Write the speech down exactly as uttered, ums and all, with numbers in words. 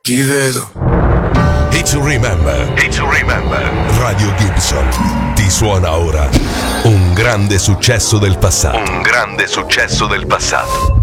Ti vedo. Hit to Remember. Hit to Remember. Radio Gibson ti suona ora un grande successo del passato. Un grande successo del passato.